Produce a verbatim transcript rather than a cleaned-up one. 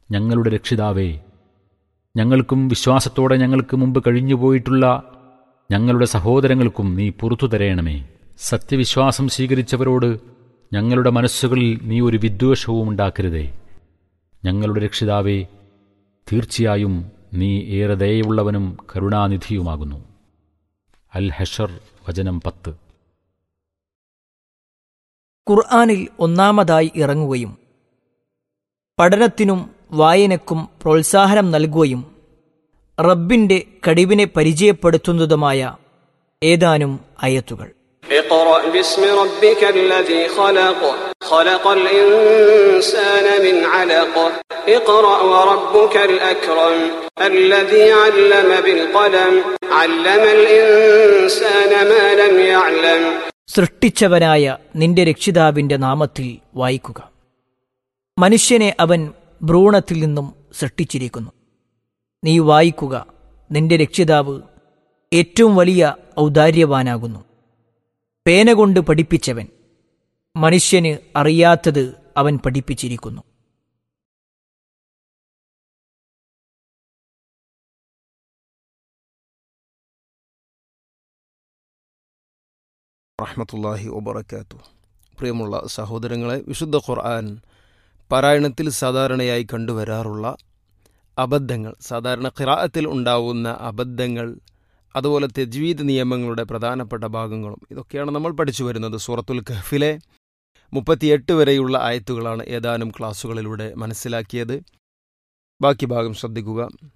ഞങ്ങളുടെ രക്ഷിതാവേ, ഞങ്ങൾക്കും വിശ്വാസത്തോടെ ഞങ്ങൾക്ക് മുമ്പ് കഴിഞ്ഞുപോയിട്ടുള്ള ഞങ്ങളുടെ സഹോദരങ്ങൾക്കും നീ പുറത്തു തരയണമേ. സത്യവിശ്വാസം സ്വീകരിച്ചവരോട് ഞങ്ങളുടെ മനസ്സുകളിൽ നീ ഒരു വിദ്വേഷവും ഉണ്ടാക്കരുതേ. ഞങ്ങളുടെ രക്ഷിതാവേ, തീർച്ചയായും നീ ഏറെ ദയയുള്ളവനും കരുണാനിധിയുമാകുന്നു. അൽ ഹഷർ വചനം പത്ത്. ഖുർആനിൽ ഒന്നാമതായി ഇറങ്ങുകയും പഠനത്തിനും വായനക്കും പ്രോത്സാഹനം നൽകുകയും റബ്ബിന്റെ കഴിവിനെ പരിചയപ്പെടുത്തുന്നതുമായ ഏതാനും ആയത്തുകൾ. اقرأ باسم ربك الذي خلق خلق الإنسان من علق اقرأ وربك الأكرم الذي علم بالقلم علم الإنسان ما لم يعلم. സൃഷ്ടിച്ചവനായ നിന്റെ രക്ഷിതാവിന്റെ നാമത്തിൽ വായിക്കുക. മനുഷ്യനെ അവൻ ഭ്രൂണത്തിൽ നിന്നും സൃഷ്ടിച്ചിരിക്കുന്നു. നീ വായിക്കുക, നിന്റെ രക്ഷിതാവ് ഏറ്റവും വലിയ ഔദാര്യവാനാകുന്നു. പേന കൊണ്ട് പഠിപ്പിച്ചവൻ, മനുഷ്യന് അറിയാത്തത് അവൻ പഠിപ്പിച്ചിരിക്കുന്നു. റഹ്മത്തുള്ളാഹി വബറകാതുഹു. പ്രിയമുള്ള സഹോദരങ്ങളെ, വിശുദ്ധ ഖുർആൻ പാരായണത്തിൽ സാധാരണയായി കണ്ടുവരാറുള്ള അബദ്ധങ്ങൾ, സാധാരണ ഖിറാഅത്തിൽ ഉണ്ടാവുന്ന അബദ്ധങ്ങൾ, അതുപോലെ തജ്വീദ് നിയമങ്ങളുടെ പ്രധാനപ്പെട്ട ഭാഗങ്ങളും ഇതൊക്കെയാണ് നമ്മൾ പഠിച്ചു വരുന്നത്. സൂറത്തുൽ കഹ്ഫിലെ മുപ്പത്തിയെട്ട് വരെയുള്ള ആയത്തുകളാണ് ഏതാനും ക്ലാസ്സുകളിലൂടെ മനസ്സിലാക്കിയത്. ബാക്കി ഭാഗം ശ്രദ്ധിക്കുക.